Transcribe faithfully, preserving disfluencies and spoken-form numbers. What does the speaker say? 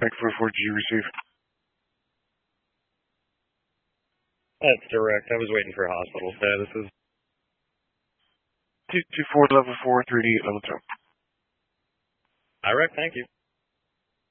Bank four four, did you receive? That's direct. I was waiting for a hospital. Yeah, this is two two four, level four, three D eight, level two. direct. Thank you.